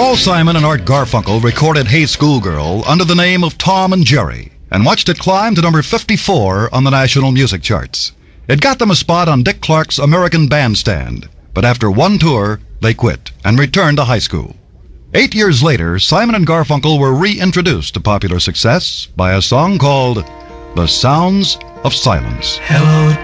Paul Simon and Art Garfunkel recorded Hey Schoolgirl under the name of Tom and Jerry and watched it climb to number 54 on the national music charts. It got them a spot on Dick Clark's American Bandstand, but after one tour, they quit and returned to high school. 8 years later, Simon and Garfunkel were reintroduced to popular success by a song called The Sounds of Silence. Hello,